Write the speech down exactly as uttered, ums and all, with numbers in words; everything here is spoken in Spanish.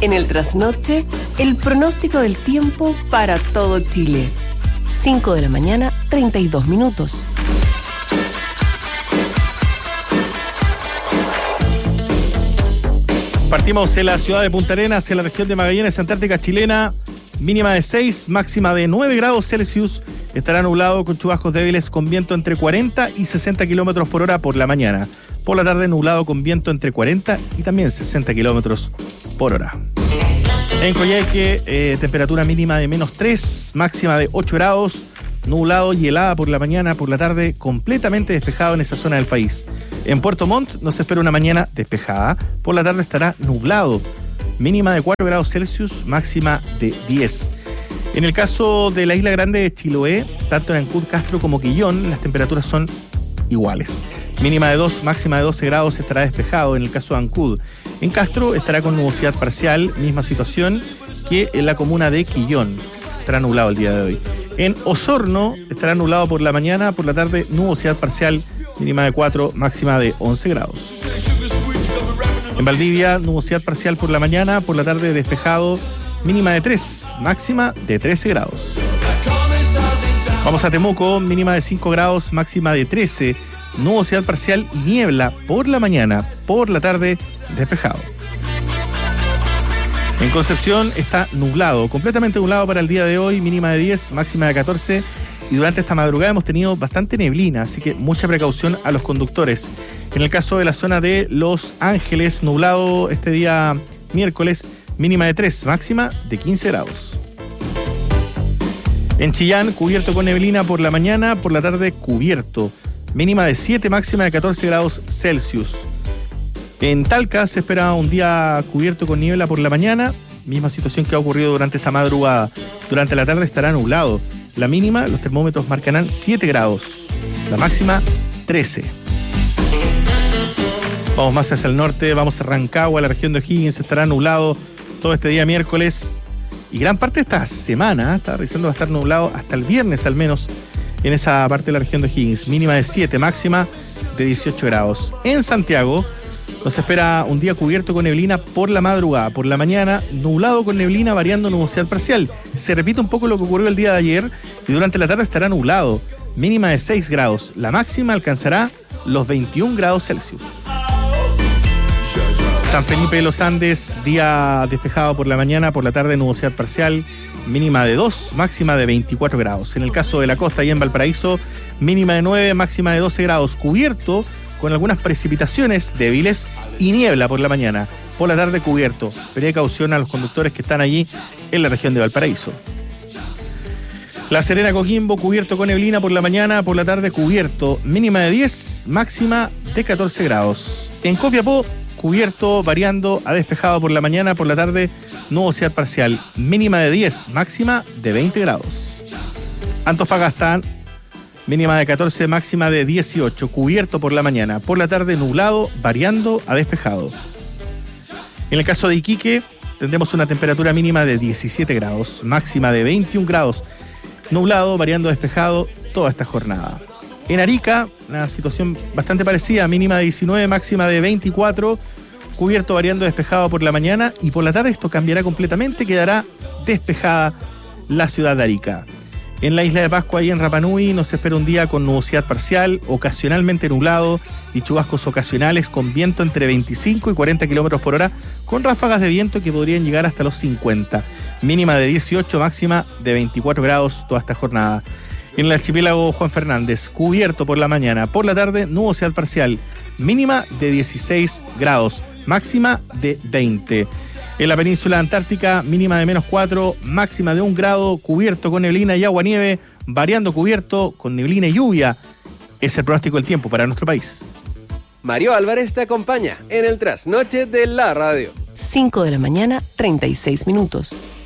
En el trasnoche, el pronóstico del tiempo para todo Chile. cinco de la mañana, treinta y dos minutos. Partimos en la ciudad de Punta Arenas, en la región de Magallanes, Antártica chilena. Mínima de seis, máxima de nueve grados Celsius. Estará nublado con chubascos débiles con viento entre cuarenta y sesenta kilómetros por hora por la mañana. Por la tarde nublado con viento entre cuarenta y también sesenta kilómetros por hora. En Coyhaique, eh, temperatura mínima de menos tres, máxima de ocho grados. Nublado y helada por la mañana, por la tarde completamente despejado en esa zona del país. En Puerto Montt nos espera una mañana despejada. Por la tarde estará nublado. Mínima de cuatro grados Celsius, máxima de diez. En el caso de la Isla Grande de Chiloé, tanto en Ancud, Castro como Quillón, las temperaturas son iguales. Mínima de dos, máxima de doce grados, estará despejado en el caso de Ancud. En Castro estará con nubosidad parcial, misma situación que en la comuna de Quillón. Estará nublado el día de hoy. En Osorno estará nublado por la mañana, por la tarde nubosidad parcial, mínima de cuatro, máxima de once grados. En Valdivia, nubosidad parcial por la mañana, por la tarde despejado, mínima de tres, máxima de trece grados. Vamos a Temuco, mínima de cinco grados, máxima de trece, nubosidad parcial y niebla por la mañana, por la tarde despejado. En Concepción está nublado, completamente nublado para el día de hoy, mínima de diez, máxima de catorce, y durante esta madrugada hemos tenido bastante neblina, así que mucha precaución a los conductores. En el caso de la zona de Los Ángeles, nublado este día miércoles, mínima de tres, máxima de quince grados. En Chillán, cubierto con neblina por la mañana, por la tarde cubierto, mínima de siete, máxima de catorce grados Celsius. En Talca se espera un día cubierto con niebla por la mañana, misma situación que ha ocurrido durante esta madrugada. Durante la tarde estará nublado. La mínima, los termómetros marcarán siete grados. La máxima, trece. Vamos más hacia el norte, vamos a Rancagua, la región de O'Higgins, estará nublado todo este día miércoles. Y gran parte de esta semana, está revisando, va a estar nublado hasta el viernes al menos en esa parte de la región de O'Higgins. Mínima de siete, máxima de dieciocho grados. En Santiago nos espera un día cubierto con neblina por la madrugada. Por la mañana, nublado con neblina variando nubosidad parcial. Se repite un poco lo que ocurrió el día de ayer y durante la tarde estará nublado. Mínima de seis grados. La máxima alcanzará los veintiún grados Celsius. San Felipe de los Andes, día despejado por la mañana, por la tarde nubosidad parcial, mínima de dos, máxima de veinticuatro grados. En el caso de la costa y en Valparaíso, mínima de nueve, máxima de doce grados, cubierto con algunas precipitaciones débiles y niebla por la mañana. Por la tarde cubierto. Precaución a los conductores que están allí en la región de Valparaíso. La Serena, Coquimbo, cubierto con neblina por la mañana, por la tarde cubierto, mínima de diez, máxima de catorce grados. En Copiapó, cubierto variando a despejado por la mañana, por la tarde nubosidad parcial, mínima de diez, máxima de veinte grados. Antofagasta, mínima de catorce, máxima de dieciocho, cubierto por la mañana, por la tarde nublado, variando a despejado. En el caso de Iquique, tendremos una temperatura mínima de diecisiete grados, máxima de veintiún grados, nublado, variando a despejado toda esta jornada. En Arica, una situación bastante parecida, mínima de diecinueve, máxima de veinticuatro, cubierto variando despejado por la mañana y por la tarde esto cambiará completamente, quedará despejada la ciudad de Arica. En la isla de Pascua y en Rapa Nui nos espera un día con nubosidad parcial, ocasionalmente nublado y chubascos ocasionales con viento entre veinticinco y cuarenta kilómetros por hora, con ráfagas de viento que podrían llegar hasta los cincuenta. Mínima de dieciocho, máxima de veinticuatro grados toda esta jornada. En el archipiélago Juan Fernández, cubierto por la mañana, por la tarde nubosidad parcial, mínima de dieciséis grados, máxima de veinte. En la península antártica, mínima de menos cuatro, máxima de un grado, cubierto con neblina y aguanieve, variando cubierto con neblina y lluvia. Es el pronóstico del tiempo para nuestro país. Mario Álvarez te acompaña en el trasnoche de la radio. cinco de la mañana, treinta y seis minutos.